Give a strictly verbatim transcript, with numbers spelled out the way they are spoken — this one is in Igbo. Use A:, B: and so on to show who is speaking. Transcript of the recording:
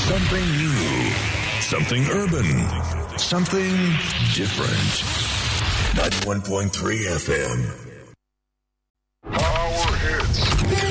A: Something new. Something urban. Something different. ninety-one point three F M.